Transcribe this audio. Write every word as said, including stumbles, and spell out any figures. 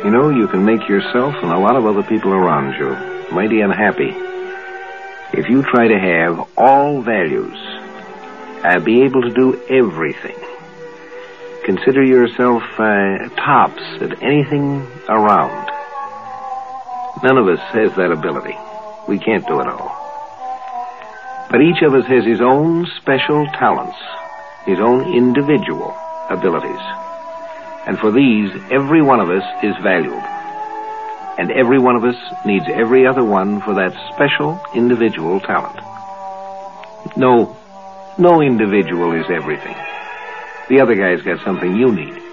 You know, you can make yourself and a lot of other people around you mighty unhappy if you try to have all values, uh, be able to do everything. Consider yourself uh, tops at anything around. None of us has that ability. We can't do it all. But each of us has his own special talents, his own individual abilities. And for these, every one of us is valued. And every one of us needs every other one for that special individual talent. No, no individual is everything. The other guy's got something you need.